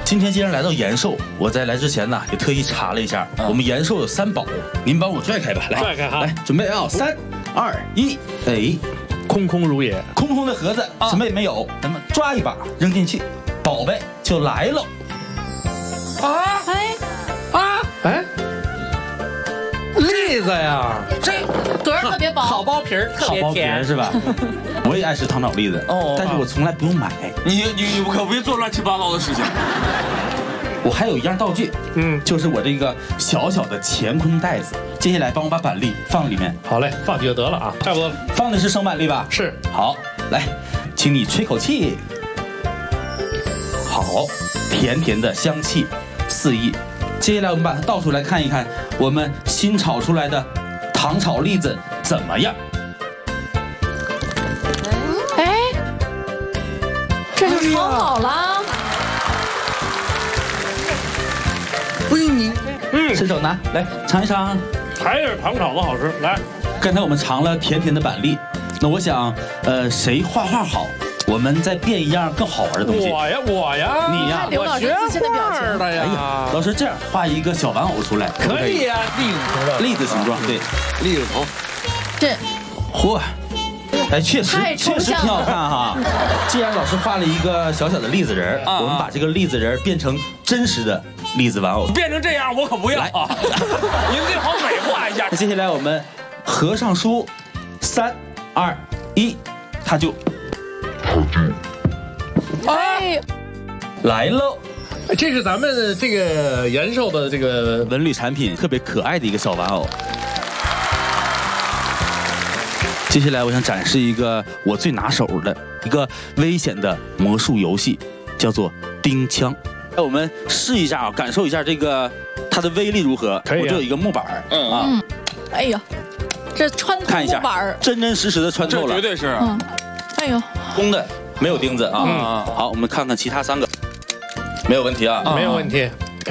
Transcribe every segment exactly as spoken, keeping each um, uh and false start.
今天既然来到延寿，我在来之前呢也特意查了一下，嗯、我们延寿有三宝，您帮我拽开吧，来， 拽开哈， 来，准备啊，三、二、一，哎， 空空如也， 空空的盒子，啊、什么也没有，咱们抓一把扔进去，宝贝就来了。 啊，哎，啊，哎，栗子呀， 这壳儿特别薄， 好剥皮儿，特别甜， 是吧？我也爱吃糖炒栗子，哦，但是我从来不用买。 你你你可别做乱七八糟的事情。 我还有一样道具，嗯，就是我这个小小的乾坤袋子。接下来帮我把板栗放里面。 好嘞，放进就得了啊，差不多。 放的是生板栗吧？ 是。 好，来，请你吹口气。好，甜甜的香气四溢。接下来我们把它倒出来看一看，我们新炒出来的糖炒栗子怎么样？ 哎，这就炒好了。 不是你，嗯，伸手拿来尝一尝， 还是糖炒的好吃。来， 刚才我们尝了甜甜的板栗，那我想，呃，谁画画好？我们再变一样更好玩的东西。 我呀，我呀， 你呀， 刘老师自信的表情的呀。 哎呀，老师这样画一个小玩偶出来， 可以呀，栗子形状， 栗子形状，对， 栗子头。 这， 嚯，哎，确实确实挺好看哈。既然老师画了一个小小的栗子人，啊、我们把这个栗子人变成真实的栗子玩偶。 变成这样我可不要啊！您最好美化一下。 接下来我们合上书，三二一，它就。 哎， 来喽！ 这是咱们这个延寿的这个文旅产品，特别可爱的一个小玩偶。接下来我想展示一个我最拿手的一个危险的魔术游戏，叫做钉枪。让我们试一下啊，感受一下这个它的威力如何。 可以、啊。 我这有一个木板，嗯啊， 嗯，哎呀，这穿透木板， 真真实实的穿透了， 这绝对是。 嗯，哎呦。 空的没有钉子啊，嗯、好，我们看看其他三个，没有问题啊， 没有问题，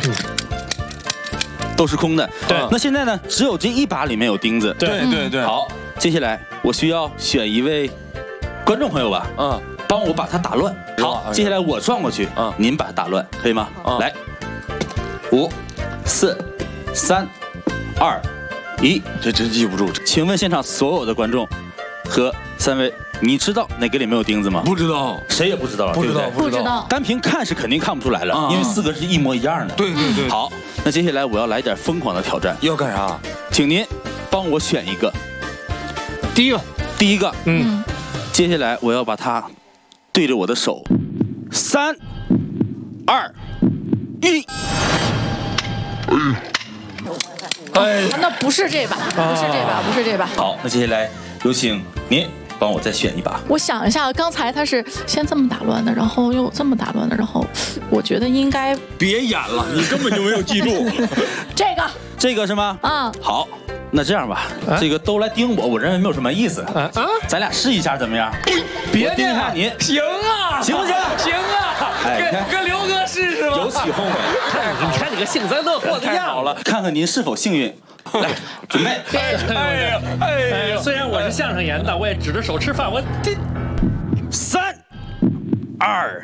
都是空的。 对， 那现在呢，只有这一把里面有钉子。 对对对。 好，接下来我需要选一位观众朋友吧，嗯，帮我把它打乱。好，接下来我转过去，嗯，您把它打乱，可以吗？来，五、四、三、二、一， 这真记不住。 请问现场所有的观众和三位。你知道哪个里面有钉子吗？ 不知道， 谁也不知道， 不知道， 不知道。 单凭看是肯定看不出来了，因为四个是一模一样的。 对对对。 好，那接下来我要来点疯狂的挑战。 要干啥？ 请您帮我选一个。 第一个， 第一个， 嗯。 接下来我要把它对着我的手，三、二、一。 哎，那不是这把，不是这把，不是这把。 好，那接下来有请您。帮我再选一把。 我想一下，刚才他是先这么打乱的，然后又这么打乱的，然后我觉得应该别演了，你根本就没有记住。 这个， 这个是吗？ 啊、嗯， 好，那这样吧，啊、这个都来盯我，我认为没有什么意思啊啊，咱俩试一下怎么样？ 别盯一下您， 行啊， 行不行？ 行啊，哎，跟跟刘哥试试吧， 有起哄没？ 你看你个幸灾乐祸的样子，看看您是否幸运。来，准备！ 哎呀，哎呀！ 虽然我是相声演的，我也指着手吃饭。我这三、二、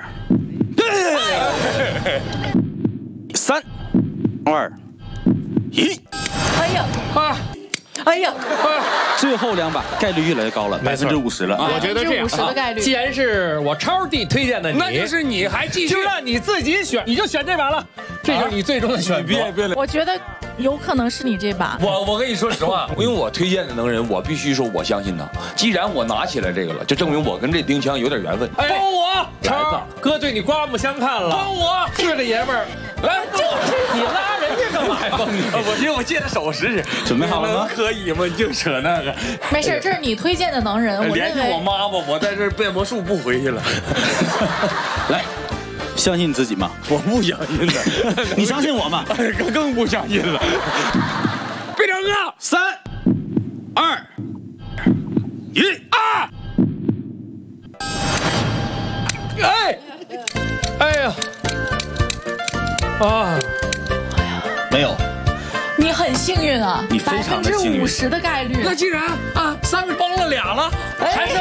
三、二、一。 哎呀！啊！哎呀！ 最后两把概率越来越高了，百分之五十了。 我觉得这样， 五十的概率。 既然是我超弟推荐的你， 那就是你还继续， 就让你自己选，你就选这把了，这就是你最终的选择。 别别， 我觉得。有可能是你这把。 我我跟你说实话，因为我推荐的能人，我必须说我相信他。既然我拿起来这个了，就证明我跟这钉枪有点缘分。 帮我，超哥对你刮目相看了。 帮我， 是这爷们儿，来，就是你拉人家干嘛呀？ 我因为我借的手试试， 准备好了吗？ 可以吗？你就扯那个。 没事，这是你推荐的能人。我联系我妈吧，我在这变魔术不回去了。 来。相信你自己吗？ 我不相信的。 你相信我吗？ 更更不相信了。队长哥， 三、二、一啊！ 哎，哎呀，啊， 没有。 你很幸运啊， 你非常的幸运， 百分之五十的概率。 那既然啊，三个帮了俩了，还是。